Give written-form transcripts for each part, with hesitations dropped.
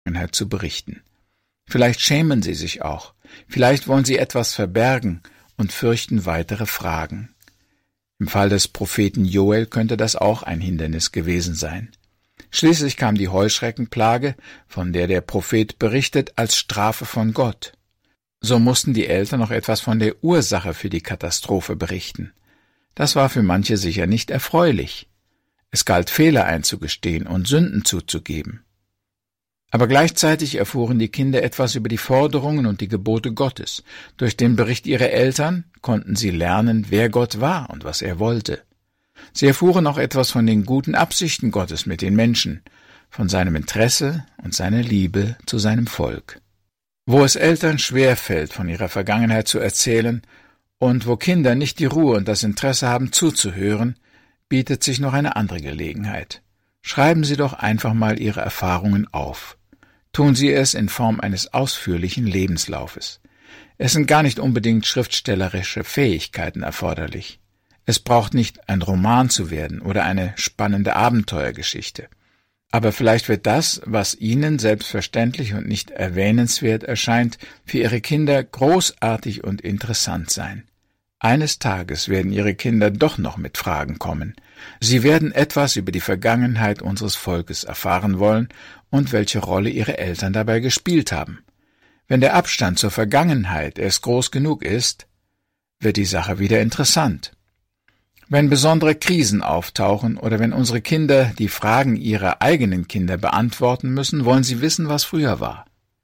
Vergangenheit zu berichten. Vielleicht schämen sie sich auch, vielleicht wollen sie etwas verbergen und fürchten weitere Fragen. Im Fall des Propheten Joel könnte das auch ein Hindernis gewesen sein. Schließlich kam die Heuschreckenplage, von der der Prophet berichtet, als Strafe von Gott. So mussten die Eltern noch etwas von der Ursache für die Katastrophe berichten. Das war für manche sicher nicht erfreulich. Es galt, Fehler einzugestehen und Sünden zuzugeben. Aber gleichzeitig erfuhren die Kinder etwas über die Forderungen und die Gebote Gottes. Durch den Bericht ihrer Eltern konnten sie lernen, wer Gott war und was er wollte. Sie erfuhren auch etwas von den guten Absichten Gottes mit den Menschen, von seinem Interesse und seiner Liebe zu seinem Volk. Wo es Eltern schwerfällt, von ihrer Vergangenheit zu erzählen und wo Kinder nicht die Ruhe und das Interesse haben, zuzuhören, bietet sich noch eine andere Gelegenheit. Schreiben Sie doch einfach mal Ihre Erfahrungen auf. Tun Sie es in Form eines ausführlichen Lebenslaufes. Es sind gar nicht unbedingt schriftstellerische Fähigkeiten erforderlich. Es braucht nicht ein Roman zu werden oder eine spannende Abenteuergeschichte. Aber vielleicht wird das, was Ihnen selbstverständlich und nicht erwähnenswert erscheint, für Ihre Kinder großartig und interessant sein. Eines Tages werden Ihre Kinder doch noch mit Fragen kommen. Sie werden etwas über die Vergangenheit unseres Volkes erfahren wollen und welche Rolle ihre Eltern dabei gespielt haben. Wenn der Abstand zur Vergangenheit erst groß genug ist, wird die Sache wieder interessant. Wenn besondere Krisen auftauchen oder wenn unsere Kinder die Fragen ihrer eigenen Kinder beantworten müssen, wollen sie wissen, was früher war.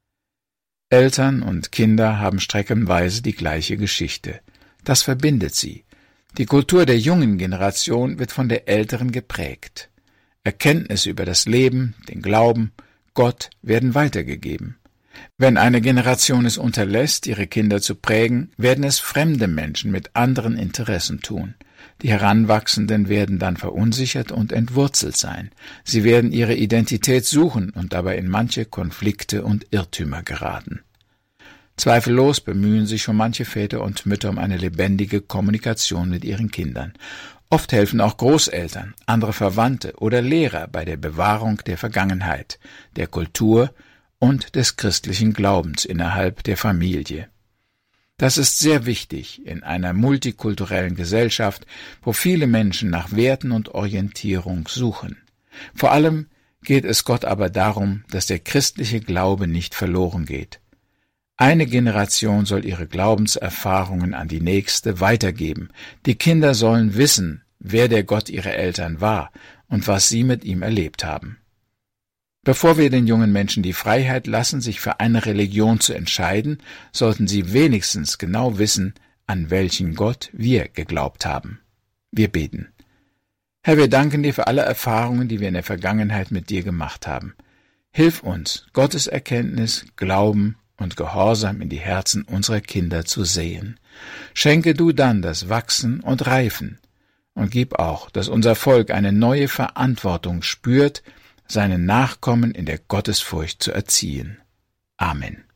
Eltern und Kinder haben streckenweise die gleiche Geschichte. Das verbindet sie. Die Kultur der jungen Generation wird von der älteren geprägt. Erkenntnisse über das Leben, den Glauben, Gott werden weitergegeben. Wenn eine Generation es unterlässt, ihre Kinder zu prägen, werden es fremde Menschen mit anderen Interessen tun. Die Heranwachsenden werden dann verunsichert und entwurzelt sein. Sie werden ihre Identität suchen und dabei in manche Konflikte und Irrtümer geraten. Zweifellos bemühen sich schon manche Väter und Mütter um eine lebendige Kommunikation mit ihren Kindern. Oft helfen auch Großeltern, andere Verwandte oder Lehrer bei der Bewahrung der Vergangenheit, der Kultur und des christlichen Glaubens innerhalb der Familie. Das ist sehr wichtig in einer multikulturellen Gesellschaft, wo viele Menschen nach Werten und Orientierung suchen. Vor allem geht es Gott aber darum, dass der christliche Glaube nicht verloren geht. Eine Generation soll ihre Glaubenserfahrungen an die nächste weitergeben. Die Kinder sollen wissen, wer der Gott ihrer Eltern war und was sie mit ihm erlebt haben. Bevor wir den jungen Menschen die Freiheit lassen, sich für eine Religion zu entscheiden, sollten sie wenigstens genau wissen, an welchen Gott wir geglaubt haben. Wir beten. Herr, wir danken dir für alle Erfahrungen, die wir in der Vergangenheit mit dir gemacht haben. Hilf uns, Gottes Erkenntnis, Glauben und Gehorsam in die Herzen unserer Kinder zu sehen. Schenke du dann das Wachsen und Reifen und gib auch, dass unser Volk eine neue Verantwortung spürt, seine Nachkommen in der Gottesfurcht zu erziehen. Amen.